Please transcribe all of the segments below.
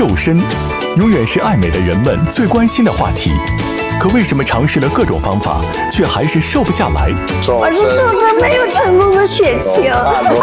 瘦身，永远是爱美的人们最关心的话题。可为什么尝试了各种方法，却还是瘦不下来？ 我是瘦身没有成功的雪晴。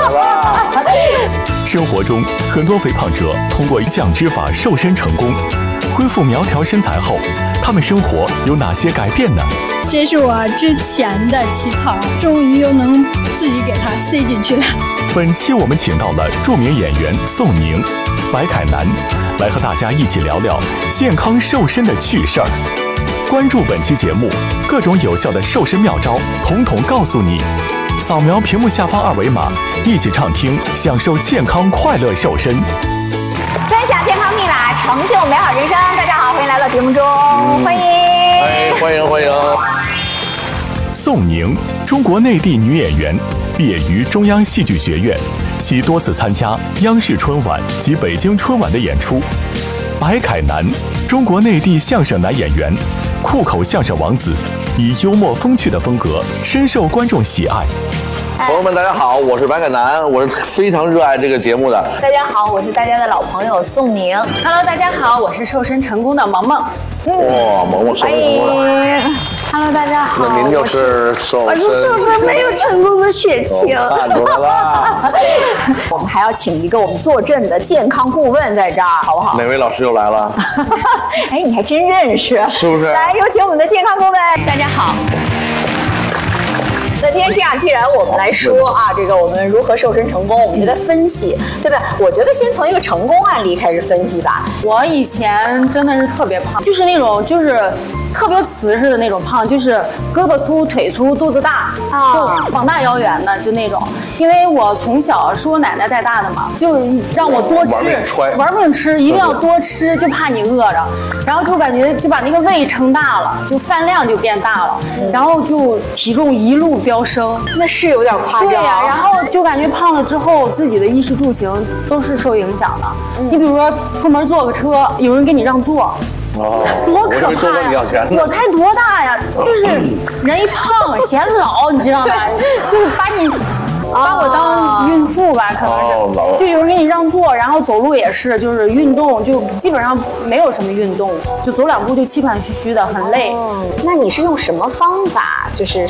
生活中，很多肥胖者通过降脂法瘦身成功，恢复苗条身材后，他们生活有哪些改变呢？ 这是我之前的旗袍，终于又能自己给它塞进去了。 本期我们请到了著名演员宋宁、白凯南，来和大家一起聊聊健康瘦身的趣事儿。关注本期节目，各种有效的瘦身妙招，统统告诉你。扫描屏幕下方二维码，一起畅听，享受健康快乐瘦身。 分享健康秘法，成就美好人生。大家好，欢迎来到节目中，欢迎。 欢迎。 宋宁，中国内地女演员，毕业于中央戏剧学院，其多次参加央视春晚及北京春晚的演出。白凯南，中国内地相声男演员，酷口相声王子，以幽默风趣的风格深受观众喜爱。 朋友们，大家好，我是白凯南，我是非常热爱这个节目的。 大家好，我是大家的老朋友宋宁。 Hello， 大家好，我是瘦身成功的萌萌。 哇，萌萌瘦身成功了。 Hello， 大家好。 那您就是我是瘦身没有成功的雪晴。 看出来了。 我们还要请一个我们坐镇的健康顾问在这儿，好不好？ 哪位老师又来了？ 哎，你还真认识， 是不是？ 来，有请我们的健康顾问。大家好。那今天这样，既然我们来说啊，这个我们如何瘦身成功，我们就在分析，对吧？我觉得先从一个成功案例开始分析吧。 我以前真的是特别胖，就是那种特别瓷实的那种胖，就是胳膊粗、腿粗、肚子大，就膀大腰圆的，就那种。因为我从小是我奶奶带大的嘛，就让我多吃，玩命吃，一定要多吃，就怕你饿着。然后就感觉就把那个胃撑大了，就饭量就变大了，然后就体重一路飙升。 那是有点夸张。 对呀，然后就感觉胖了之后，自己的衣食住行都是受影响的。你比如说出门坐个车，有人给你让座。多可怕呀！我才多大呀？就是人一胖显老，你知道吗？就是把我当孕妇吧，可能是。就有人给你让座，然后走路也是，就是运动就基本上没有什么运动，就走两步就气喘吁吁的，很累。 那你是用什么方法就是